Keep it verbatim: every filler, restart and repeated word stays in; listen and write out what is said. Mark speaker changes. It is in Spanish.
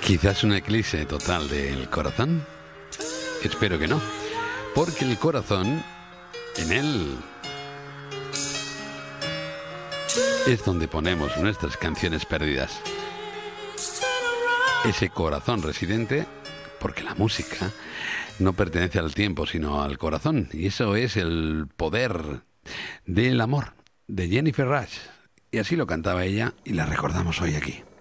Speaker 1: Quizás un eclipse total del corazón. Espero que no, porque el corazón, en él es donde ponemos nuestras canciones perdidas. Ese corazón residente, porque la música no pertenece al tiempo, sino al corazón. Y eso es el poder del amor, de Jennifer Rush. Y así lo cantaba ella y la recordamos hoy aquí.